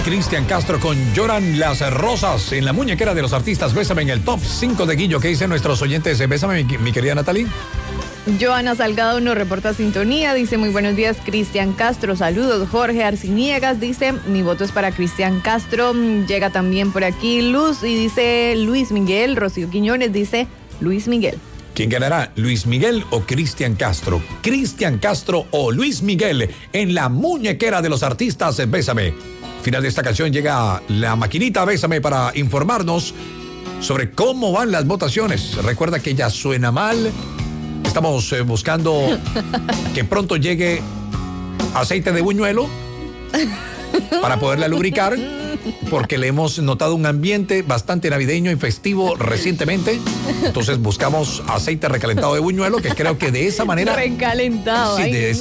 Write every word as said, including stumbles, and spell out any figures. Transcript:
Cristian Castro con Lloran las Rosas en la muñequera de los artistas. Bésame en el top cinco de Guillo. ¿Qué dicen nuestros oyentes? Bésame, mi, mi querida Natalie. Joana Salgado nos reporta sintonía, dice muy buenos días Cristian Castro, saludos. Jorge Arciniegas dice mi voto es para Cristian Castro. Llega también por aquí Luz y dice Luis Miguel. Rocío Quiñones dice Luis Miguel. ¿Quién ganará, Luis Miguel o Cristian Castro? Cristian Castro o Luis Miguel en la muñequera de los artistas. Bésame. Final de esta canción llega la maquinita Bésame para informarnos sobre cómo van las votaciones. Recuerda que ya suena mal. Estamos eh, buscando que pronto llegue aceite de buñuelo para poderla lubricar, porque le hemos notado un ambiente bastante navideño y festivo recientemente. Entonces buscamos aceite recalentado de buñuelo, que creo que de esa manera... Recalentado. Sí, ay, de esa